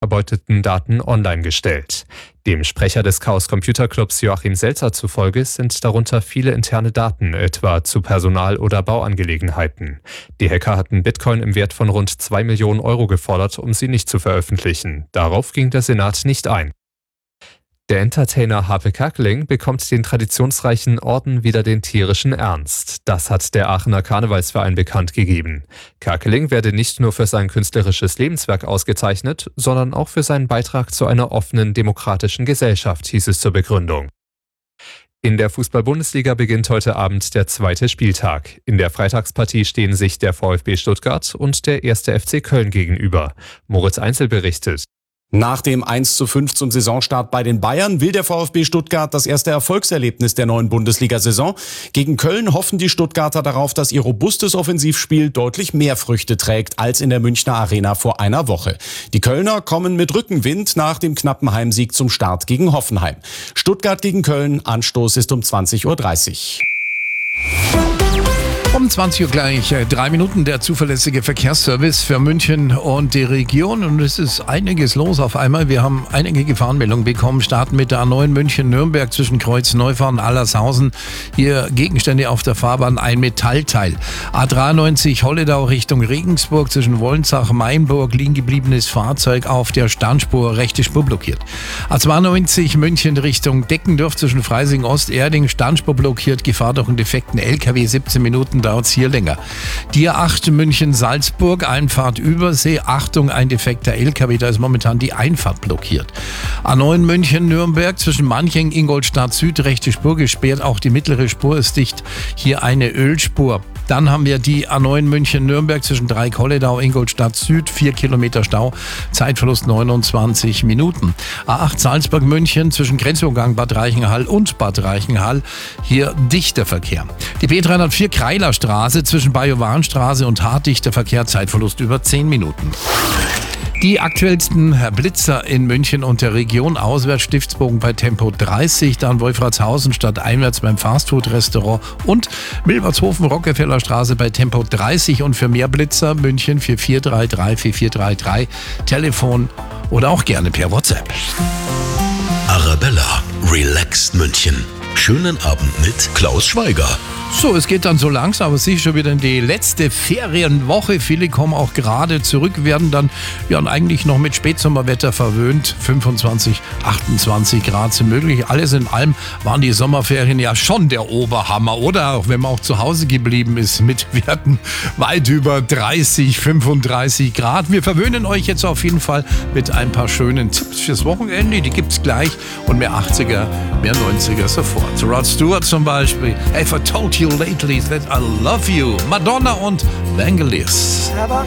ausgebeuteten Daten online gestellt. Dem Sprecher des Chaos Computer Clubs Joachim Selzer zufolge sind darunter viele interne Daten, etwa zu Personal- oder Bauangelegenheiten. Die Hacker hatten Bitcoin im Wert von rund 2 Millionen Euro gefordert, um sie nicht zu veröffentlichen. Darauf ging der Senat nicht ein. Der Entertainer Harpe Kerkeling bekommt den traditionsreichen Orden Wider den tierischen Ernst. Das hat der Aachener Karnevalsverein bekannt gegeben. Kerkeling werde nicht nur für sein künstlerisches Lebenswerk ausgezeichnet, sondern auch für seinen Beitrag zu einer offenen, demokratischen Gesellschaft, hieß es zur Begründung. In der Fußball-Bundesliga beginnt heute Abend der zweite Spieltag. In der Freitagspartie stehen sich der VfB Stuttgart und der 1. FC Köln gegenüber. Moritz Einzel berichtet. Nach dem 1:5 zum Saisonstart bei den Bayern will der VfB Stuttgart das erste Erfolgserlebnis der neuen Bundesliga-Saison. Gegen Köln hoffen die Stuttgarter darauf, dass ihr robustes Offensivspiel deutlich mehr Früchte trägt als in der Münchner Arena vor einer Woche. Die Kölner kommen mit Rückenwind nach dem knappen Heimsieg zum Start gegen Hoffenheim. Stuttgart gegen Köln, Anstoß ist um 20:30 Uhr. Um 20 Uhr gleich 3 Minuten der zuverlässige Verkehrsservice für München und die Region. Und es ist einiges los auf einmal. Wir haben einige Gefahrenmeldungen bekommen. Starten mit der A9 München-Nürnberg zwischen Kreuz-Neufahren und Allershausen. Hier Gegenstände auf der Fahrbahn, ein Metallteil. A93 Holledau Richtung Regensburg zwischen Wolnzach-Mainburg liegen gebliebenes Fahrzeug auf der Standspur, rechte Spur blockiert. A92 München Richtung Deckendorf zwischen Freising-Ost-Erding, Standspur blockiert, Gefahr durch einen defekten LKW, 17 Minuten dauert es hier länger. Die A8 München-Salzburg, Einfahrt Übersee. Achtung, ein defekter LKW, da ist momentan die Einfahrt blockiert. A9 München-Nürnberg zwischen Manching, Ingolstadt Süd, rechte Spur gesperrt. Auch die mittlere Spur ist dicht. Hier eine Ölspur. Dann haben wir die A9 München-Nürnberg zwischen Dreieck-Holledau, Ingolstadt Süd, 4 Kilometer Stau, Zeitverlust 29 Minuten. A8 Salzburg-München zwischen Grenzübergang Bad Reichenhall und Bad Reichenhall, hier dichter Verkehr. Die B304 Kreilerstraße zwischen Bajowarenstraße und Hartdichter Verkehr, Zeitverlust über 10 Minuten. Die aktuellsten Blitzer in München und der Region, auswärts Stiftsbogen bei Tempo 30, dann Wolfratshausen stadteinwärts beim Fastfood-Restaurant und Milbertshofen Rockefeller Straße bei Tempo 30 und für mehr Blitzer München 4433 4433, Telefon oder auch gerne per WhatsApp. Arabella, relaxed München. Schönen Abend mit Klaus Schweiger. So, es geht dann so langsam, aber sicher schon wieder in die letzte Ferienwoche. Viele kommen auch gerade zurück, werden dann ja eigentlich noch mit Spätsommerwetter verwöhnt. 25, 28 Grad sind möglich. Alles in allem waren die Sommerferien ja schon der Oberhammer, oder? Auch wenn man auch zu Hause geblieben ist mit Werten weit über 30, 35 Grad. Wir verwöhnen euch jetzt auf jeden Fall mit ein paar schönen Tipps fürs Wochenende. Die gibt's gleich und mehr 80er, mehr 90er sofort. Rod Stewart zum Beispiel. Have I told you lately that I love you? Madonna und Vangelis. Have I